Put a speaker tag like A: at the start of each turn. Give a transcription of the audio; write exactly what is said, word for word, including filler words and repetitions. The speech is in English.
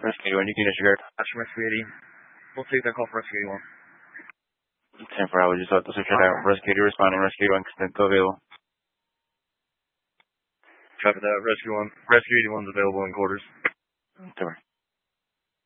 A: Rescue eighty-one, you can disregard.
B: That's Rescue eighty. We'll take that call for Rescue eighty-one.
A: ten four, I would just let the switcher down. Rescue eighty responding, Rescue eighty-one, still available.
B: Copy that, Rescue one. Rescue eighty-one is available in quarters.
A: Over.